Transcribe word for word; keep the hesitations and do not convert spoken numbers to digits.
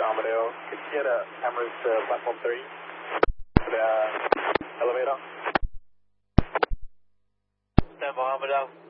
Amadeo. Could you get a Emirates to platform three? The uh, elevator. Stand by, Amadeo.